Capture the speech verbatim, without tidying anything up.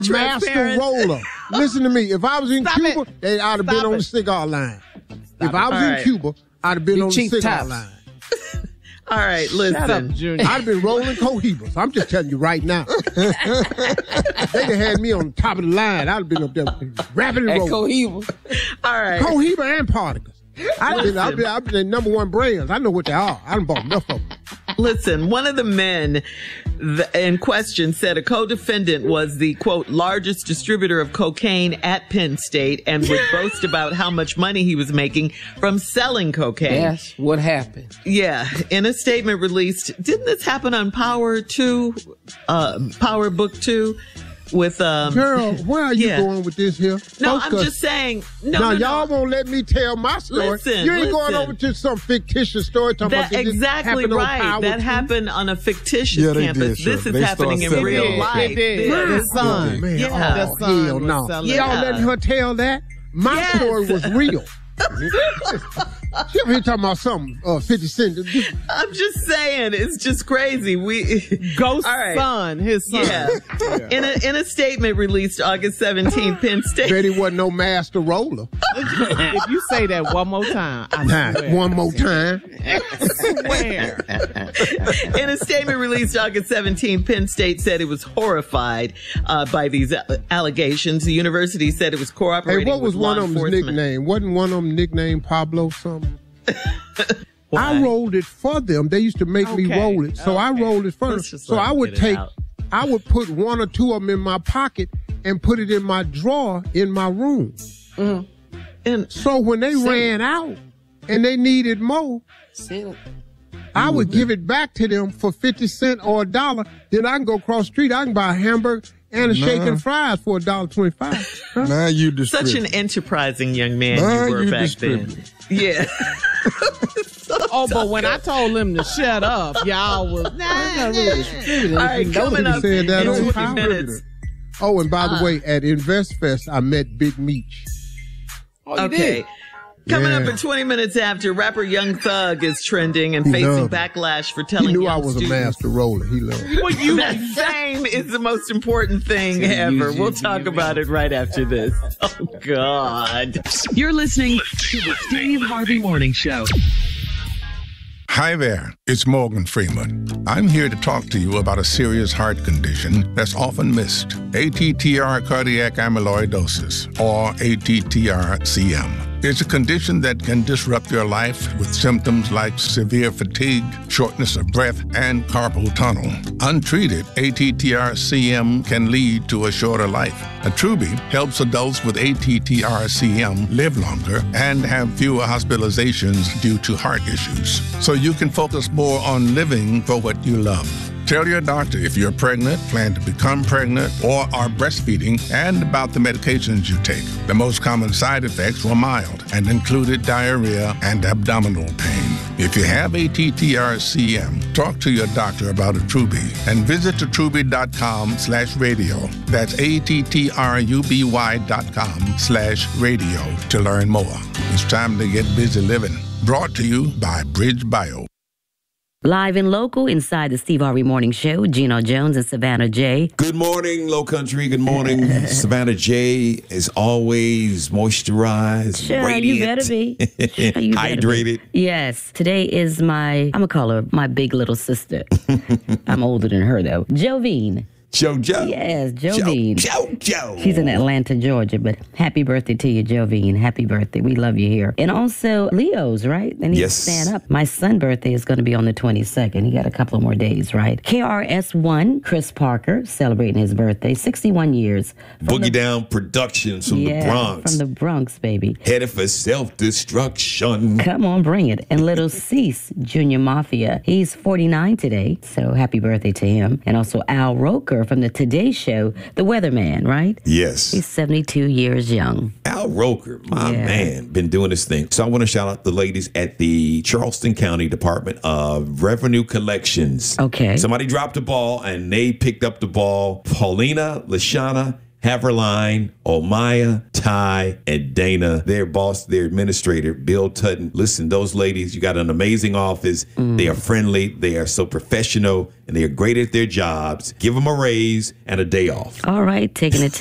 master roller. Listen to me. If I was in Stop Cuba, it. they, I'd have been Stop on it. the cigar line. Stop if I was it. in All right. Cuba, I'd have been Big on the cheap cigar tops. line. All right, listen. Shut up, Junior. I'd have been rolling Cohibas. I'm just telling you right now. They could had me on the top of the line. I'd have been up there rapidly At rolling. Cohiba. All right. Cohiba and Particles. I've been, I've been, I've been the number one brands. I know what they are. I done bought enough of them. Listen, one of the men th- in question said a co-defendant was the, quote, largest distributor of cocaine at Penn State and would boast about how much money he was making from selling cocaine. That's what happened. Yeah. In a statement released, didn't this happen on Power two, uh, Power Book two? With, um, Girl, where are you yeah. going with this here? No, Folks, I'm 'cause- just saying. No, now, no, y'all no. won't let me tell my story. Listen, you ain't going listen. over to some fictitious story talking That, about this exactly happened on right. Power That two. happened on a fictitious Yeah, they campus. did, sure. This is They happening in started real selling it. life. They did. Yeah. The son. Man, Yeah. oh, The son hell was no. selling Y'all it. letting her tell that? My Yes. story was real. She over here talking about something, uh, fifty cent. I'm just saying, it's just crazy. We Ghost All right. son, his son. Yeah. In a in a statement released August seventeenth, Penn State. Betty wasn't no master roller. If you say that one more time, I Nah, swear. one more time. Swear. In a statement released August seventeenth, Penn State said it was horrified uh, by these a- allegations. The university said it was Hey, cooperating what was with law one of them's enforcement. nickname? Wasn't one of them nicknamed Pablo something? Why? I rolled it for them. They used to make me Okay, roll it. So I okay. rolled it for them. Let's just So let I him would get it take, out. I would put one or two of them in my pocket and put it in my drawer in my room. And So when they ran out and they needed more, Send- I would give it back to them for fifty cents or a dollar. Then I can go across the street. I can buy a hamburger and a Nah. shake and fries for a dollar twenty-five. Huh? Now you such distribute. an enterprising young man Now you were you back distribute. then. Yeah. Oh, but when I told them to shut up, y'all was, nah, not really distributing. All right, You know coming they up said that in on twenty Power. minutes. Oh, and by the Uh. way, at InvestFest, I met Big Meech. Oh, you Okay. did. Coming up Yeah. in twenty minutes after, rapper Young Thug is trending and He facing loved it. backlash for He telling knew young I was students. a master roller. He loved it. Well, you That fame is the most important thing ever. We'll talk about it right after this. Oh, God. You're listening to the Steve Harvey Morning Show. Hi there, it's Morgan Freeman. I'm here to talk to you about a serious heart condition that's often missed. A T T R cardiac amyloidosis, or A T T R C M. It's a condition that can disrupt your life with symptoms like severe fatigue, shortness of breath, and carpal tunnel. Untreated, A T T R C M can lead to a shorter life. Attruby helps adults with A T T R C M live longer and have fewer hospitalizations due to heart issues, so you can focus more on living for what you love. Tell your doctor if you're pregnant, plan to become pregnant, or are breastfeeding, and about the medications you take. The most common side effects were mild and included diarrhea and abdominal pain. If you have A T T R C M, talk to your doctor about Attruby and visit attruby.com slash radio. That's A-T-T-R-U-B-Y dot com slash radio to learn more. It's time to get busy living. Brought to you by Bridge Bio. Live and local inside the Steve Harvey Morning Show, Gino Jones and Savannah J. Good morning, Low Country. Good morning. Savannah J is always moisturized, Sure, radiant, you better be. Sure, you better hydrated. be. Yes, today is my, I'm going to call her my big little sister. I'm older than her, though. Jovine. JoJo. Yes, Jovine. JoJo. She's in Atlanta, Georgia, but happy birthday to you, Jovine. Happy birthday. We love you here. And also, Leo's, right? They need Yes. to stand up. My son's birthday is going to be on the twenty-second. He got a couple of more days, right? K R S One, Chris Parker, celebrating his birthday, sixty-one years. From Boogie the- Down Productions from yeah, the Bronx. From the Bronx, baby. Headed for self-destruction. Come on, bring it. And little Cease, Junior Mafia. He's forty-nine today, so happy birthday to him. And also Al Roker from the Today Show, the weatherman, right? Yes. He's seventy-two years young. Al Roker, my Yeah. man, been doing this thing. So I want to shout out the ladies at the Charleston County Department of Revenue Collections. Okay. Somebody dropped the ball and they picked up the ball. Paulina, Lashana, Haverline, Omaya, Ty, and Dana. Their boss, their administrator, Bill Tutton. Listen, those ladies, you got an amazing office. Mm. They are friendly. They are so professional, and they are great at their jobs. Give them a raise and a day off. All right, taking it